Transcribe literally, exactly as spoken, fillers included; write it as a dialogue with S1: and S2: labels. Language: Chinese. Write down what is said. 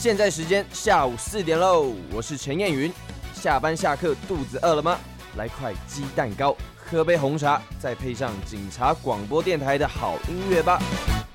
S1: 现在时间下午四点喽，我是陈彦云。下班下课肚子饿了吗？来块鸡蛋糕，喝杯红茶，再配上警察广播电台的好音乐吧。